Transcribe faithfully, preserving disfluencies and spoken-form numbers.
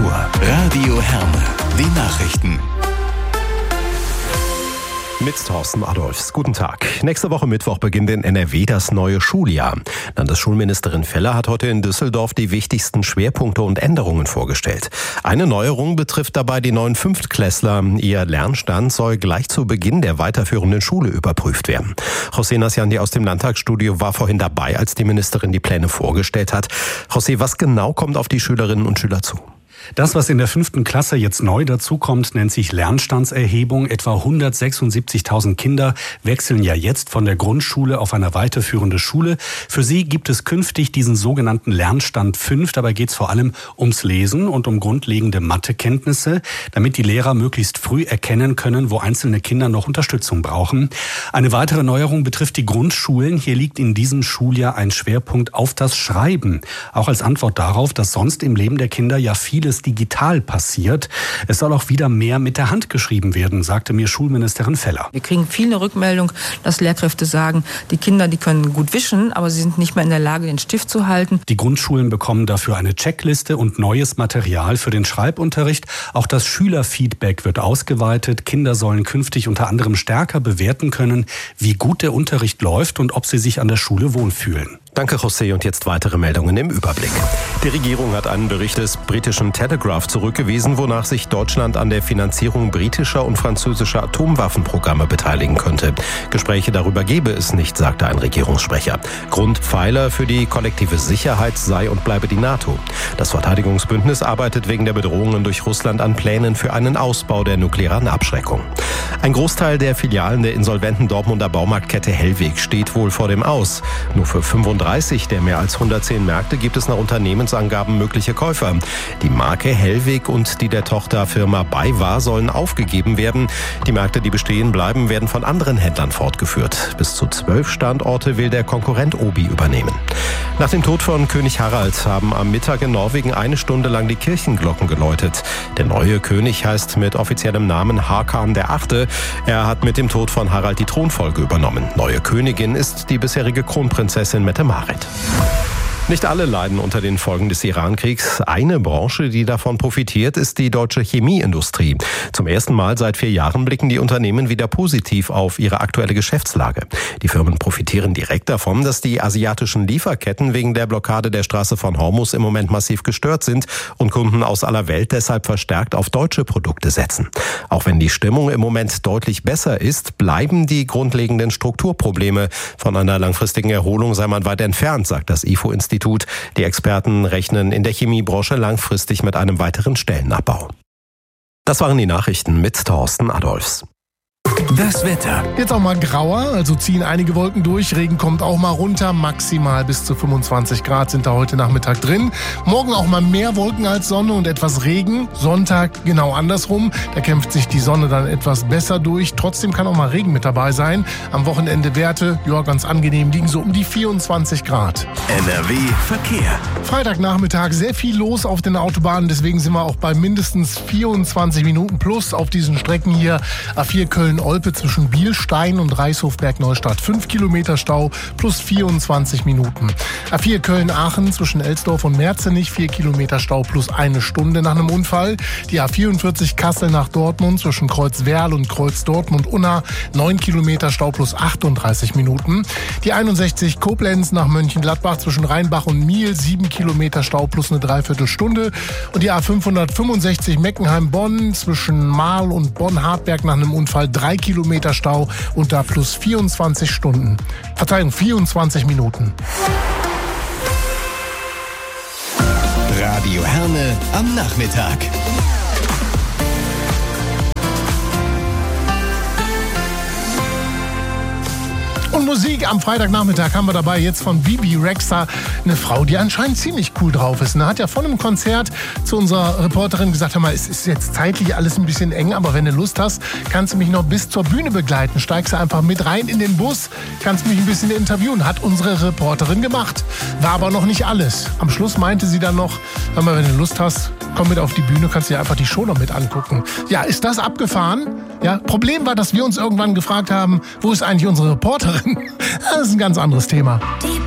Uhr. Radio Herne. Die Nachrichten. Mit Thorsten Adolfs. Guten Tag. Nächste Woche Mittwoch beginnt in N R W das neue Schuljahr. Landesschulministerin Feller hat heute in Düsseldorf die wichtigsten Schwerpunkte und Änderungen vorgestellt. Eine Neuerung betrifft dabei die neuen Fünftklässler. Ihr Lernstand soll gleich zu Beginn der weiterführenden Schule überprüft werden. José Nasciandi aus dem Landtagsstudio war vorhin dabei, als die Ministerin die Pläne vorgestellt hat. José, was genau kommt auf die Schülerinnen und Schüler zu? Das, was in der fünften Klasse jetzt neu dazukommt, nennt sich Lernstandserhebung. Etwa hundertsechsundsiebzigtausend Kinder wechseln ja jetzt von der Grundschule auf eine weiterführende Schule. Für sie gibt es künftig diesen sogenannten Lernstand fünf. Dabei geht es vor allem ums Lesen und um grundlegende Mathekenntnisse, damit die Lehrer möglichst früh erkennen können, wo einzelne Kinder noch Unterstützung brauchen. Eine weitere Neuerung betrifft die Grundschulen. Hier liegt in diesem Schuljahr ein Schwerpunkt auf das Schreiben. Auch als Antwort darauf, dass sonst im Leben der Kinder ja vieles digital passiert. Es soll auch wieder mehr mit der Hand geschrieben werden, sagte mir Schulministerin Feller. Wir kriegen viele Rückmeldung, dass Lehrkräfte sagen, die Kinder, die können gut wischen, aber sie sind nicht mehr in der Lage, den Stift zu halten. Die Grundschulen bekommen dafür eine Checkliste und neues Material für den Schreibunterricht. Auch das Schülerfeedback wird ausgeweitet. Kinder sollen künftig unter anderem stärker bewerten können, wie gut der Unterricht läuft und ob sie sich an der Schule wohlfühlen. Danke, José. Und jetzt weitere Meldungen im Überblick. Die Regierung hat einen Bericht des britischen Telegraph zurückgewiesen, wonach sich Deutschland an der Finanzierung britischer und französischer Atomwaffenprogramme beteiligen könnte. Gespräche darüber gebe es nicht, sagte ein Regierungssprecher. Grundpfeiler für die kollektive Sicherheit sei und bleibe die NATO. Das Verteidigungsbündnis arbeitet wegen der Bedrohungen durch Russland an Plänen für einen Ausbau der nuklearen Abschreckung. Ein Großteil der Filialen der insolventen Dortmunder Baumarktkette Hellweg steht wohl vor dem Aus. Nur für fünfunddreißig der mehr als hundertzehn Märkte gibt es nach Unternehmensangaben mögliche Käufer. Die Marke Hellweg und die der Tochterfirma BayWa sollen aufgegeben werden. Die Märkte, die bestehen bleiben, werden von anderen Händlern fortgeführt. Bis zu zwölf Standorte will der Konkurrent Obi übernehmen. Nach dem Tod von König Harald haben am Mittag in Norwegen eine Stunde lang die Kirchenglocken geläutet. Der neue König heißt mit offiziellem Namen Hakan der Achte. Er hat mit dem Tod von Harald die Thronfolge übernommen. Neue Königin ist die bisherige Kronprinzessin Mette-Marit. Nicht alle leiden unter den Folgen des Iran-Kriegs. Eine Branche, die davon profitiert, ist die deutsche Chemieindustrie. Zum ersten Mal seit vier Jahren blicken die Unternehmen wieder positiv auf ihre aktuelle Geschäftslage. Die Firmen profitieren direkt davon, dass die asiatischen Lieferketten wegen der Blockade der Straße von Hormuz im Moment massiv gestört sind und Kunden aus aller Welt deshalb verstärkt auf deutsche Produkte setzen. Auch wenn die Stimmung im Moment deutlich besser ist, bleiben die grundlegenden Strukturprobleme. Von einer langfristigen Erholung sei man weit entfernt, sagt das I F O-Institut. Die Experten rechnen in der Chemiebranche langfristig mit einem weiteren Stellenabbau. Das waren die Nachrichten mit Thorsten Adolfs. Das Wetter. Jetzt auch mal grauer, also ziehen einige Wolken durch. Regen kommt auch mal runter. Maximal bis zu fünfundzwanzig Grad sind da heute Nachmittag drin. Morgen auch mal mehr Wolken als Sonne und etwas Regen. Sonntag genau andersrum. Da kämpft sich die Sonne dann etwas besser durch. Trotzdem kann auch mal Regen mit dabei sein. Am Wochenende Werte, ja ganz angenehm, liegen so um die vierundzwanzig Grad. N R W Verkehr. Freitagnachmittag sehr viel los auf den Autobahnen. Deswegen sind wir auch bei mindestens vierundzwanzig Minuten plus auf diesen Strecken hier. A vier Köln-Olpe zwischen Bielstein und Reichshof-Bergneustadt. fünf Kilometer Stau plus vierundzwanzig Minuten. A vier Köln-Aachen zwischen Elsdorf und Merzenich. vier Kilometer Stau plus eine Stunde nach einem Unfall. Die A vierundvierzig Kassel nach Dortmund zwischen Kreuzwerl und Kreuz Dortmund-Unna. neun Kilometer Stau plus achtunddreißig Minuten. Die einundsechzig Koblenz nach Mönchengladbach zwischen Rheinbach und Miel. sieben Kilometer Stau plus eine Dreiviertelstunde. Und die A fünfhundertfünfundsechzig Meckenheim-Bonn zwischen Marl und Bonn-Hartberg nach einem Unfall. drei Kilometer Stau und da plus vierundzwanzig Stunden. Verzeihung, vierundzwanzig Minuten. Radio Herne am Nachmittag. Und Musik am Freitagnachmittag haben wir dabei jetzt von Bibi Rexha, eine Frau, die anscheinend ziemlich cool drauf ist. Und hat ja vor einem Konzert zu unserer Reporterin gesagt, hör mal, es ist jetzt zeitlich alles ein bisschen eng, aber wenn du Lust hast, kannst du mich noch bis zur Bühne begleiten. Steigst du einfach mit rein in den Bus, kannst mich ein bisschen interviewen. Hat unsere Reporterin gemacht. War aber noch nicht alles. Am Schluss meinte sie dann noch, hör mal, wenn du Lust hast, komm mit auf die Bühne, kannst dir einfach die Show noch mit angucken. Ja, ist das abgefahren? Ja, Problem war, dass wir uns irgendwann gefragt haben, wo ist eigentlich unsere Reporterin? Das ist ein ganz anderes Thema. Die